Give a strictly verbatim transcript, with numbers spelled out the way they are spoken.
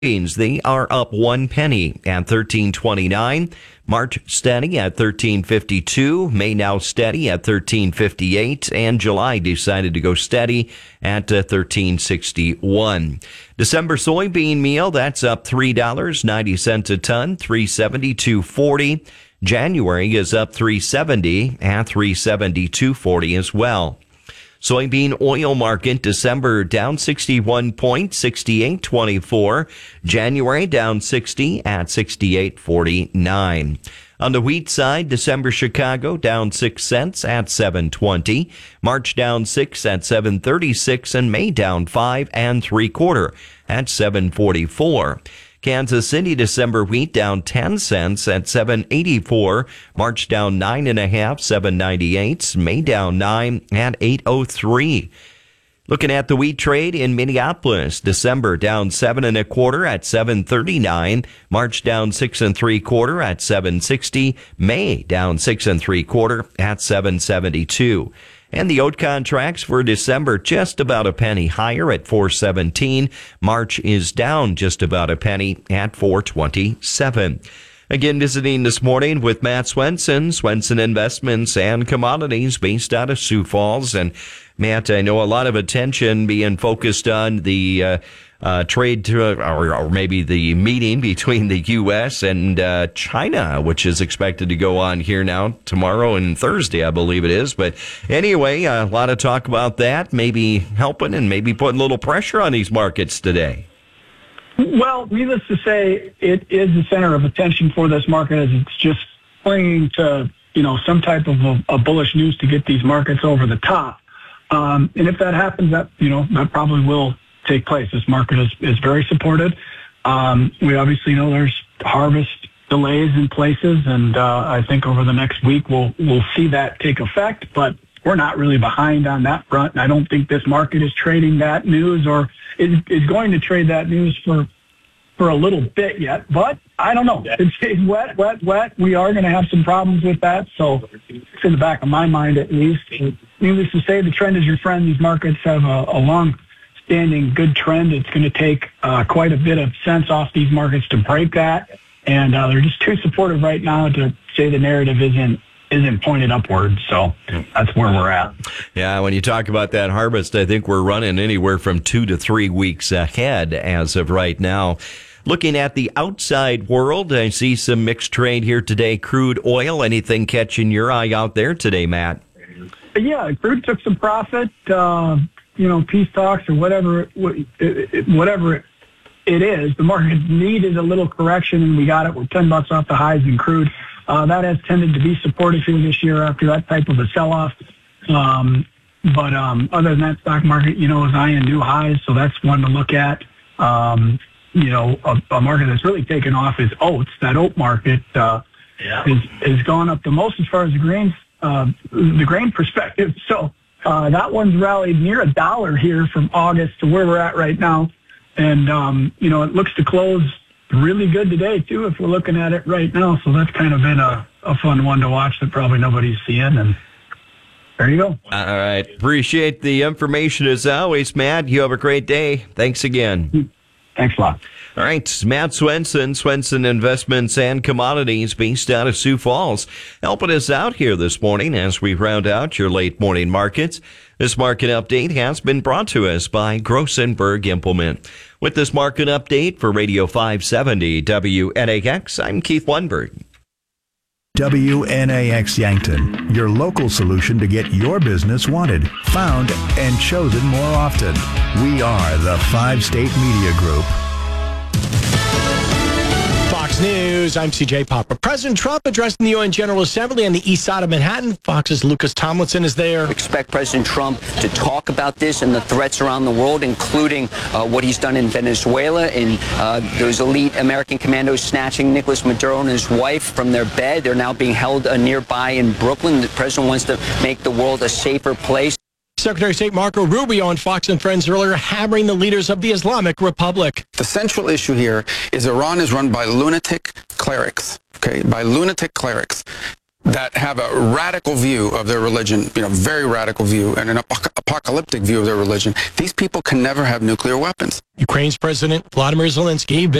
They are up one penny at thirteen twenty-nine. March steady at thirteen fifty-two. May now steady at thirteen fifty-eight. And July decided to go steady at uh, thirteen sixty-one. December soybean meal, that's up three dollars and ninety cents a ton, three seventy-two forty. January is up three seventy at three seventy-two forty as well. Soybean oil market, December down sixty-one points, sixty-eight twenty-four. January down sixty at sixty-eight forty-nine. On the wheat side, December Chicago down six cents at seven twenty. March down six at seven thirty-six, and May down five and three quarter at seven forty-four. Kansas City December wheat down ten cents at seven eighty-four. March down nine and a half, seven ninety-eight. May down nine at eight oh three. Looking at the wheat trade in Minneapolis, December down seven and a quarter at seven thirty-nine. March down six and three quarter at seven sixty. May down six and three quarter at seven seventy-two. And the oat contracts for December just about a penny higher at four seventeen. March is down just about a penny at four twenty-seven. Again, visiting this morning with Matt Swenson, Swenson Investments and Commodities based out of Sioux Falls. And Matt, I know a lot of attention being focused on the uh, uh, trade to, or, or maybe the meeting between the U S and uh, China, which is expected to go on here now tomorrow and Thursday, I believe it is. But anyway, a lot of talk about that, maybe helping and maybe putting a little pressure on these markets today. Well, needless to say, it is the center of attention for this market as it's just clinging to, you know, some type of a, a bullish news to get these markets over the top. Um, and if that happens, that, you know, that probably will take place. This market is, is very supported. Um, we obviously know there's harvest delays in places, and uh, I think over the next week we'll we'll see that take effect. But we're not really behind on that front, and I don't think this market is trading that news or is, is going to trade that news for for a little bit yet. But I don't know. It's, it's wet, wet, wet. We are going to have some problems with that, so it's in the back of my mind at least. Needless to say, the trend is your friend. These markets have a, a long-standing good trend. It's going to take uh, quite a bit of sense off these markets to break that, and uh, they're just too supportive right now to say the narrative isn't isn't pointed upward. So that's where we're at. Yeah, when you talk about that harvest, I think we're running anywhere from two to three weeks ahead as of right now. Looking at the outside world, I see some mixed trade here today. Crude oil, anything catching your eye out there today, Matt? Yeah, crude took some profit. Uh, you know, peace talks or whatever, whatever it is. The market needed a little correction, and we got it. We're ten bucks off the highs in crude. Uh, that has tended to be supportive here this year after that type of a sell-off. Um, but um, other than that, stock market, you know, is eyeing new highs, so that's one to look at. Um, you know, a, a market that's really taken off is oats. That oat market uh, yeah. is has gone up the most as far as the grains, uh, the grain perspective. So uh, that one's rallied near a dollar here from August to where we're at right now. And, um, you know, it looks to close really good today, too, if we're looking at it right now. So that's kind of been a, a fun one to watch that probably nobody's seeing. And there you go. All right. Appreciate the information as always, Matt. You have a great day. Thanks again. Thanks a lot. All right. Matt Swenson, Swenson Investments and Commodities based out of Sioux Falls, helping us out here this morning as we round out your late morning markets. This market update has been brought to us by Grossenberg Implement. With this market update for Radio five seventy W N A X, I'm Keith Lundberg. W N A X Yankton, your local solution to get your business wanted, found, and chosen more often. We are the Five State Media Group. Fox News, I'm C J Popper. President Trump addressing the U N General Assembly on the east side of Manhattan. Fox's Lucas Tomlinson is there. Expect President Trump to talk about this and the threats around the world, including uh, what he's done in Venezuela and uh, those elite American commandos snatching Nicolas Maduro and his wife from their bed. They're now being held uh, nearby in Brooklyn. The president wants to make the world a safer place. Secretary of State Marco Rubio on Fox and Friends earlier hammering the leaders of the Islamic Republic. The central issue here is Iran is run by lunatic clerics, okay, by lunatic clerics. that have a radical view of their religion, you know, very radical view, and an ap- apocalyptic view of their religion, these people can never have nuclear weapons. Ukraine's President Vladimir Zelensky